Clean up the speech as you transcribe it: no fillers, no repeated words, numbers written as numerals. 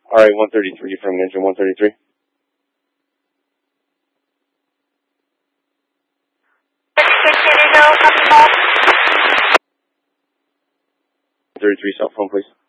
Alright, 133 from engine 133. 33 cell phone, please.